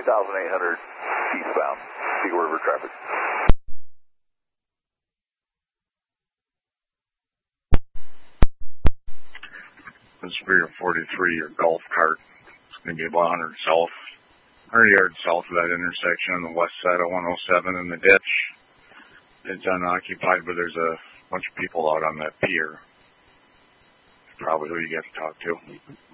2,800 eastbound, Eagle River traffic. This is for your 43, your golf cart. It's going to be about 100 yards south of that intersection on the west side of 107 in the ditch. It's unoccupied, but there's a bunch of people out on that pier. Probably who you got to talk to.